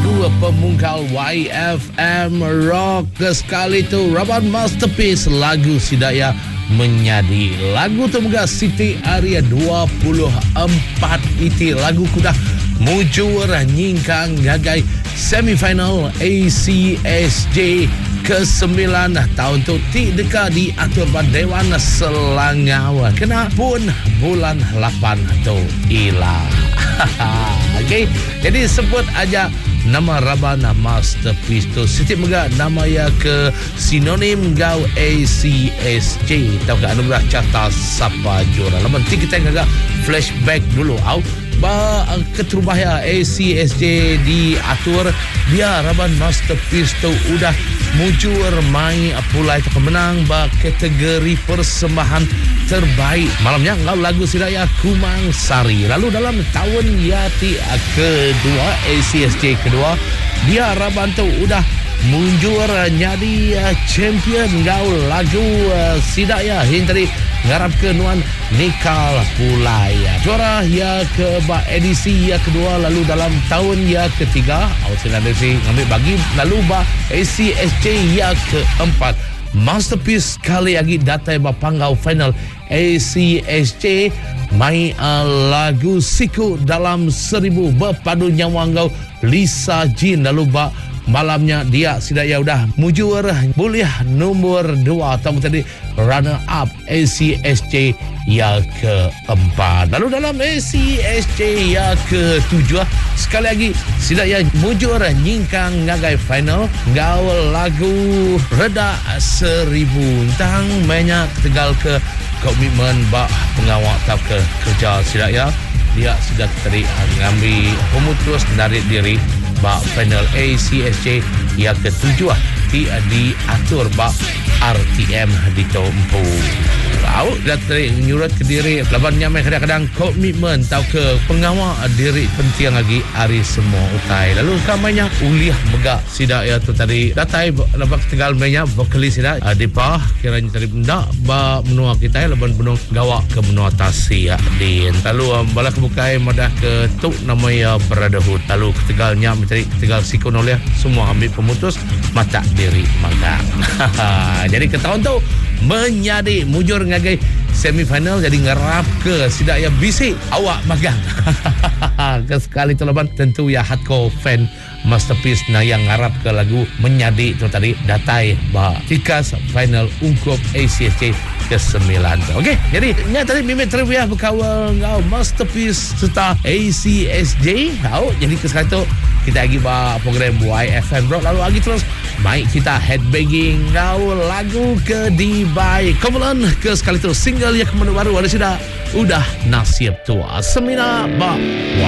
lagu pemungkal YFM Rock sekali tu Raban Masterpiece lagu Sidaya Menyadi. Lagu tu juga Siti Aria 24 iti lagu kuda mujur nyingkang gagai semifinal ACSJ ke-9 tahun tu ti deka diatur pada Dewan Selangau. Kena pun bulan 8 tu ilah. Okey, jadi sebut aja nama Rabana Masterpiece tu setiap mega nama ya ke sinonim gau ACSJ tahu ke anugerah carta sapa juara. Laman ti kita agak flashback dulu au ba keterubah ya ACSJ diatur dia Raban Masterpiece tu udah mujur mai pulai tu pemenang ba kategori persembahan terbaik malamnya ngau lagu Sidaya Kumang Sari. Lalu dalam tahun yati kedua ACSJ kedua dia Raban tu udah munjur jadi champion ngau lagu Sidaya yang tadi ngarap ke nuan Nikal Pulai juara ya ke edisi ya kedua. Lalu dalam tahun ya ketiga Australia ngambil bagi lalu ACSJ ya keempat Masterpiece kali lagi datai panggau final ACSJ mai lagu Siku Dalam 1000 berpadu nyawa ngau Lisa Jean. Lalu malamnya dia Sidaya udah mujur boleh nomor 2 atau tadi runner up ACSJ yang keempat. Lalu dalam ACSJ yang ke-7 sekali lagi Sidaya mujur nyingkang ngagai final gaul lagu Reda 1000 tang banyak tegal ke komitmen pengawal atau ke kerja Sidaya dia sudah tadi ngambil pemutus dari diri final ACSJ yang ke-7 diatur RTM ditompu. Tahu dah tadi nyurat ke diri labannya kadang-kadang komitmen tahu ke pengawal diri penting lagi hari semua utai. Lalu kamanya uliah megak Sidaya tu tadi datai lepas tegal banyak vokali Sidaya Dipa kiranya tadi benda menua kita laban benung gawak ke menua tasi din. Lalu bala kebukai madah ke tu namanya Brotherhood. Lalu ketegalnya mencari ketegal sikon oleh semua ambil pemutus mata diri magang. Jadi ke tahun tu menyadi mujur ngagai semifinal jadi ngerap ke Sidaya bisik awak magang. Ke sekali tu leban tentu ya hardcore fan Masterpiece na yang ngarap ke lagu menyadi tu tadi datai tikas final ungkup ACSJ ke-9. Okey, jadi nya tadi mimik trivia berkawal ngau Masterpiece serta ACSJ. Tahu jadi ke sekali tu kita lagi program YFM Rock. Lalu lagi terus baik kita headbanging ngau lagu ke Dubai. Kemudian ke sekali tu single yang baru ada sudah udah nasib tua semina